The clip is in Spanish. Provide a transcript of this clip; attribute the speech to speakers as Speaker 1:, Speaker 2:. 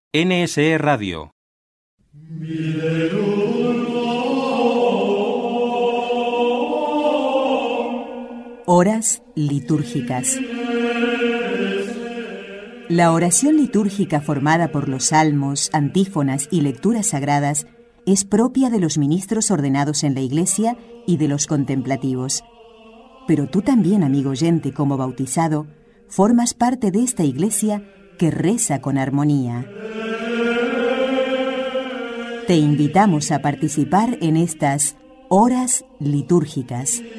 Speaker 1: NSE Radio.
Speaker 2: Horas litúrgicas. La oración litúrgica formada por los salmos, antífonas y lecturas sagradas es propia de los ministros ordenados en la Iglesia y de los contemplativos. Pero tú también, amigo oyente, como bautizado, formas parte de esta Iglesia que reza con armonía. Te invitamos a participar en estas horas litúrgicas.